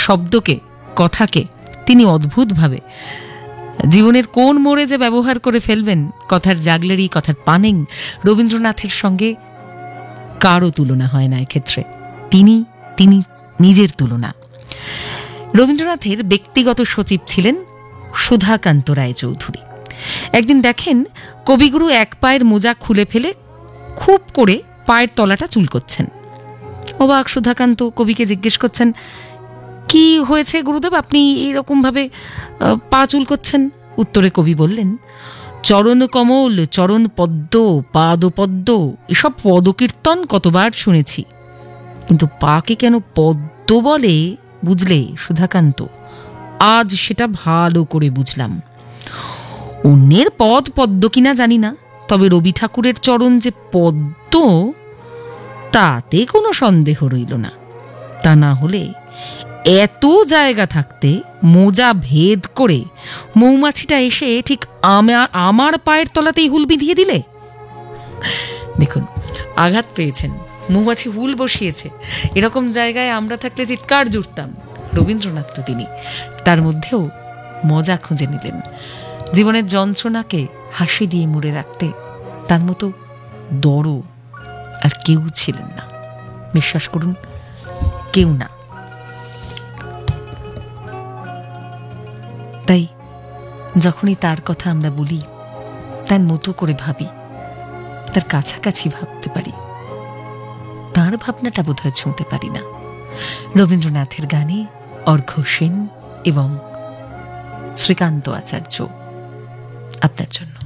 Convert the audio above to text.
শব্দকে, কথাকে তিনি অদ্ভুতভাবে জীবনের কোন মোড়ে যে ব্যবহার করে ফেলবেন, কথার জাগলারি, কথার পানিং, রবীন্দ্রনাথের সঙ্গে কারও তুলনা হয় না এক্ষেত্রে। তিনি তিনি নিজের তুলনা। রবীন্দ্রনাথের ব্যক্তিগত সচিব ছিলেন সুধাকান্ত রায়চৌধুরী। একদিন দেখেন কবিগুরু এক পায়ের মোজা খুলে ফেলে খুব করে পায়ের তলাটা চুলকোচ্ছেন। অবাক সুধাকান্ত কবিকে জিজ্ঞেস করছেন, কি হয়েছে গুরুদেব, আপনি এরকম ভাবে পা চুলকোচ্ছেন? উত্তরে কবি বললেন, চরণ কমল, চরণ পদ্ম, পাদ পদ্ম, এসব পদকীর্তন কতবার শুনেছি, কিন্তু পাকে কেন পদ্ম বলে বুঝলে সুধাকান্ত, আজ সেটা ভালো করে বুঝলাম। অন্যের পদ পদ্ম কিনা জানি না, তবে রবি ঠাকুরের চরণ যে পদ্ম তাতে কোনো সন্দেহ রইল না। তা না হলে এত জায়গা থাকতে মোজা ভেদ করে মৌমাছিটা এসে ঠিক আমার পায়ের তলাতেই হুল বিঁধিয়ে দিলে। দেখুন, আঘাত পেয়েছেন, মৌমাছি হুল বসিয়েছে, এরকম জায়গায় আমরা থাকলে চিৎকার জুড়তাম। রবীন্দ্রনাথ তো তিনি তার মধ্যেও মজা খুঁজে নিলেন। জীবনের যন্ত্রণাকে হাসি দিয়ে মুড়ে রাখতে তার মতো দড় আর কেউ ছিলেন না। বিশ্বাস করুন, কেউ না। তাই যখনই তার কথা আমরা বলি, তার মতো করে ভাবি, তার কাছাকাছি ভাবতে পারি, তার ভাবনাটা বোধহয় ছুঁতে পারি না। রবীন্দ্রনাথের গানে অর্ঘ্য সেন এবং শ্রীকান্ত আচার্য আপনার জন্য।